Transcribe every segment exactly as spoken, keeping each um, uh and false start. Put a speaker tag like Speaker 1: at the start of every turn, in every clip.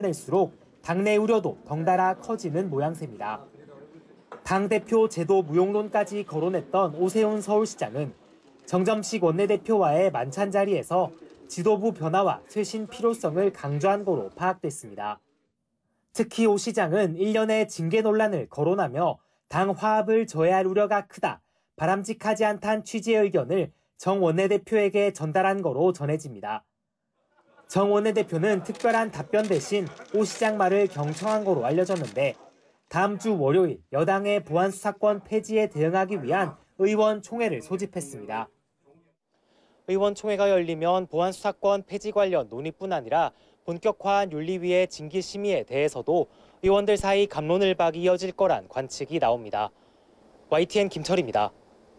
Speaker 1: 될수록 당내 우려도 덩달아 커지는 모양새입니다. 당대표 제도 무용론까지 거론했던 오세훈 서울시장은 정점식 원내대표와의 만찬 자리에서 지도부 변화와 쇄신 필요성을 강조한 거로 파악됐습니다. 특히 오 시장은 일련의 징계 논란을 거론하며 당 화합을 저해할 우려가 크다, 바람직하지 않다는 취지의 의견을 정 원내대표에게 전달한 거로 전해집니다. 정 원내대표는 특별한 답변 대신 오 시장 말을 경청한 거로 알려졌는데 다음 주 월요일 여당의 보안수사권 폐지에 대응하기 위한 의원총회를 소집했습니다. 의원총회가 열리면 보안수사권 폐지 관련 논의뿐 아니라 본격화한 윤리위의 징계 심의에 대해서도 의원들 사이 갑론을박이 이어질 거란 관측이 나옵니다. 와이티엔 김철입니다.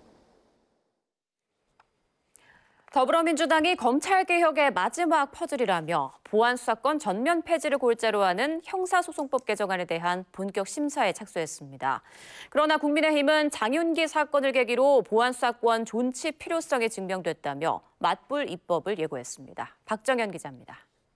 Speaker 2: 더불어민주당이 검찰개혁의 마지막 퍼즐이라며 보안수사권 전면 폐지를 골자로 하는 형사소송법 개정안에 대한 본격 심사에 착수했습니다. 그러나 국민의힘은 장윤기 사건을 계기로 보안수사권 존치 필요성이 증명됐다며 맞불 입법을 예고했습니다. 박정현 기자입니다.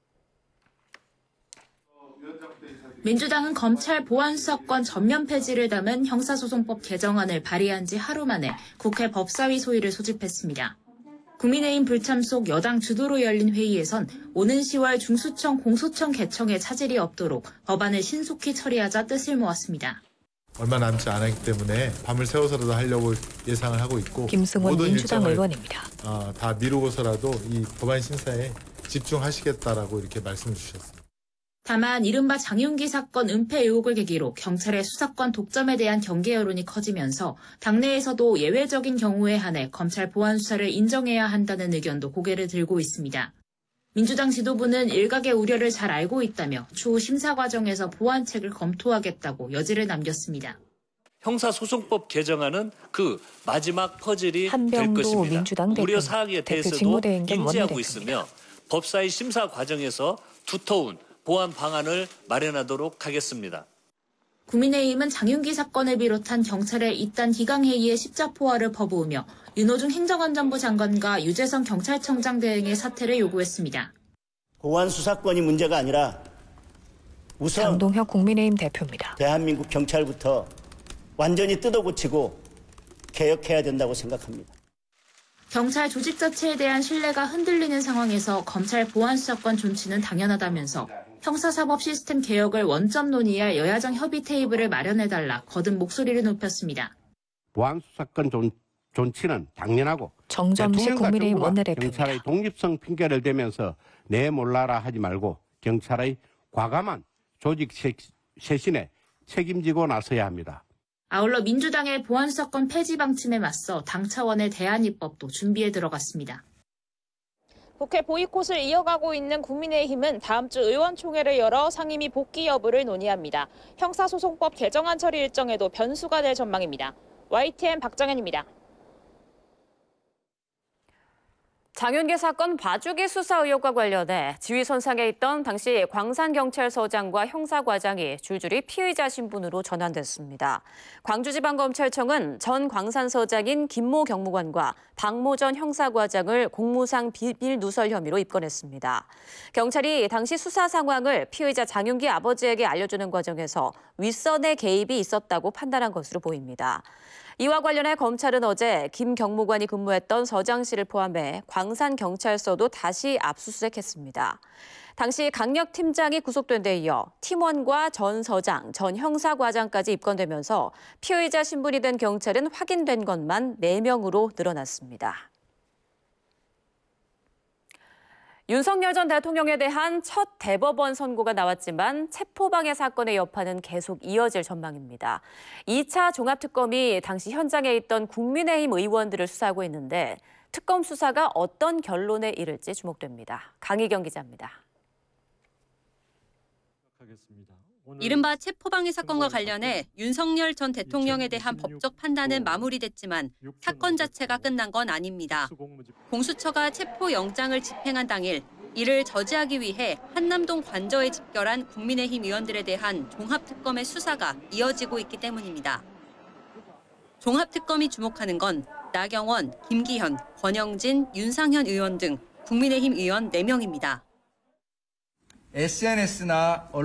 Speaker 3: 민주당은 검찰 보안수사권 전면 폐지를 담은 형사소송법 개정안을 발의한 지 하루 만에 국회 법사위 소위를 소집했습니다. 국민의힘 불참속 여당 주도로 열린 회의에선 오는 시월 중수청 공소청 개청에 차질이 없도록 법안을 신속히 처리하자 뜻을 모았습니다.
Speaker 4: 얼마 남지 않았기 때문에 밤을 새워서라도 하려고 예상을 하고 있고
Speaker 5: 김승원 민주당 의원입니다.
Speaker 4: 어, 다 미루고서라도 이 법안 심사에 집중하시겠다라고 이렇게 말씀 주셨습니다.
Speaker 3: 다만 이른바 장윤기 사건 은폐 의혹을 계기로 경찰의 수사권 독점에 대한 경계 여론이 커지면서 당내에서도 예외적인 경우에 한해 검찰 보안 수사를 인정해야 한다는 의견도 고개를 들고 있습니다. 민주당 지도부는 일각의 우려를 잘 알고 있다며 추후 심사 과정에서 보완책을 검토하겠다고 여지를 남겼습니다.
Speaker 6: 형사소송법 개정안은 그 마지막 퍼즐이 될 것입니다.
Speaker 5: 민주당
Speaker 6: 우려 사항에 대해서도 인지하고 있으며 법사위 심사 과정에서 두터운 보완 방안을 마련하도록 하겠습니다.
Speaker 3: 국민의힘은 장윤기 사건을 비롯한 경찰의 이단 기강회의에 십자포화를 퍼부으며 윤호중 행정안전부 장관과 유재성 경찰청장 대행의 사퇴를 요구했습니다.
Speaker 7: 보안 수사권이 문제가 아니라 우선
Speaker 5: 장동혁 국민의힘 대표입니다.
Speaker 7: 대한민국 경찰부터 완전히 뜯어고치고 개혁해야 된다고 생각합니다.
Speaker 3: 경찰 조직 자체에 대한 신뢰가 흔들리는 상황에서 검찰 보안 수사권 존치는 당연하다면서 형사사법 시스템 개혁을 원점 논의할 여야정 협의 테이블을 마련해달라 거듭 목소리를 높였습니다.
Speaker 8: 보안수사권 존, 존치는 당연하고
Speaker 5: 정점식 국민의힘 원내대표입니다.
Speaker 8: 경찰의 독립성 핑계를 대면서 내 몰라라 하지 말고 경찰의 과감한 조직 쇄신에 책임지고 나서야 합니다.
Speaker 3: 아울러 민주당의 보안수사권 폐지 방침에 맞서 당 차원의 대안 입법도 준비에 들어갔습니다.
Speaker 9: 국회 보이콧을 이어가고 있는 국민의힘은 다음 주 의원총회를 열어 상임위 복귀 여부를 논의합니다. 형사소송법 개정안 처리 일정에도 변수가 될 전망입니다. 와이티엔 박정현입니다.
Speaker 2: 장윤기 사건 봐주기 수사 의혹과 관련해 지휘선상에 있던 당시 광산경찰서장과 형사과장이 줄줄이 피의자 신분으로 전환됐습니다. 광주지방검찰청은 전 광산서장인 김모 경무관과 박모 전 형사과장을 공무상 비밀 누설 혐의로 입건했습니다. 경찰이 당시 수사 상황을 피의자 장윤기 아버지에게 알려주는 과정에서 윗선의 개입이 있었다고 판단한 것으로 보입니다. 이와 관련해 검찰은 어제 김 경무관이 근무했던 서장실을 포함해 광산경찰서도 다시 압수수색했습니다. 당시 강력팀장이 구속된 데 이어 팀원과 전 서장, 전 형사과장까지 입건되면서 피의자 신분이 된 경찰은 확인된 것만 네 명으로 늘어났습니다. 윤석열 전 대통령에 대한 첫 대법원 선고가 나왔지만 체포방해 사건의 여파는 계속 이어질 전망입니다. 이 차 종합특검이 당시 현장에 있던 국민의힘 의원들을 수사하고 있는데 특검 수사가 어떤 결론에 이를지 주목됩니다. 강희경 기자입니다.
Speaker 10: 이른바 체포방해 사건과 관련해 윤석열 전 대통령에 대한 법적 판단은 마무리됐지만 사건 자체가 끝난 건 아닙니다. 공수처가 체포영장을 집행한 당일 이를 저지하기 위해 한남동 관저에 집결한 국민의힘 의원들에 대한 종합특검의 수사가 이어지고 있기 때문입니다. 종합특검이 주목하는 건 나경원, 김기현, 권영진, 윤상현 의원 등 국민의힘 의원 네 명입니다.
Speaker 11: 에스엔에스나